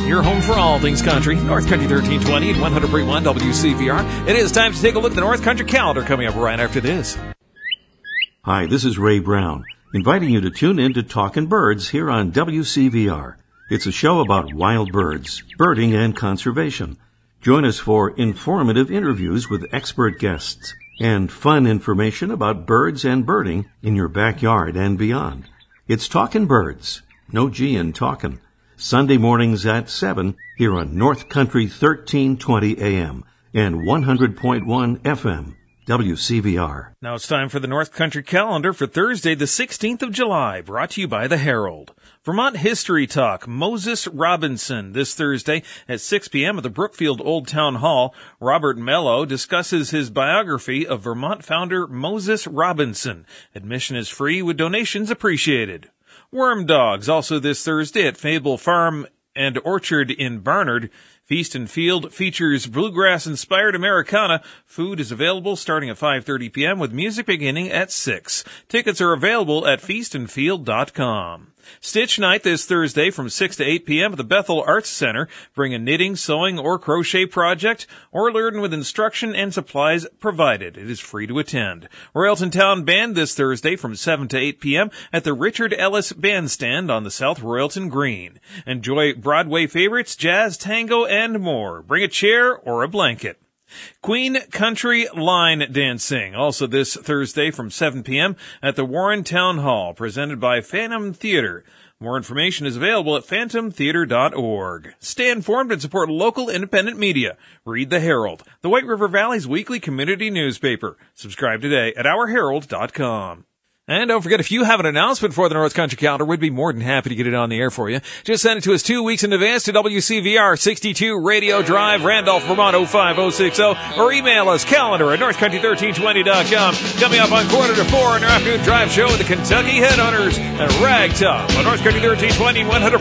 your home for all things country. North Country 1320 and 100.1 WCVR. It is time to take a look at the North Country calendar coming up right after this. Hi, this is Ray Brown, inviting you to tune in to Talkin' Birds here on WCVR. It's a show about wild birds, birding, and conservation. Join us for informative interviews with expert guests and fun information about birds and birding in your backyard and beyond. It's Talkin' Birds, no G in talkin'. Sunday mornings at 7 here on North Country 1320 AM and 100.1 FM, WCVR. Now it's time for the North Country calendar for Thursday, the 16th of July, brought to you by the Herald. Vermont History Talk, Moses Robinson, this Thursday at 6 p.m. at the Brookfield Old Town Hall. Robert Mello discusses his biography of Vermont founder Moses Robinson. Admission is free with donations appreciated. Worm Dogs, also this Thursday at Fable Farm and Orchard in Barnard. Feast and Field features bluegrass-inspired Americana. Food is available starting at 5:30 p.m. with music beginning at 6. Tickets are available at feastandfield.com. Stitch Night this Thursday from 6 to 8 p.m. at the Bethel Arts Center. Bring a knitting, sewing, or crochet project, or learn with instruction and supplies provided. It is free to attend. Royalton Town Band this Thursday from 7 to 8 p.m. at the Richard Ellis Bandstand on the South Royalton Green. Enjoy Broadway favorites, jazz, tango, and more. Bring a chair or a blanket. Queen Country Line Dancing, also this Thursday from 7 p.m. at the Warren Town Hall, presented by Phantom Theater. More information is available at phantomtheater.org. Stay informed and support local independent media. Read the Herald, the White River Valley's weekly community newspaper. Subscribe today at ourherald.com. And don't forget, if you have an announcement for the North Country calendar, we'd be more than happy to get it on the air for you. Just send it to us 2 weeks in advance to WCVR 62 Radio Drive, Randolph, Vermont 05060, or email us calendar at northcountry1320.com. Coming up on 3:45 in our afternoon drive show with the Kentucky Headhunters and Ragtop on North Country 1320 100.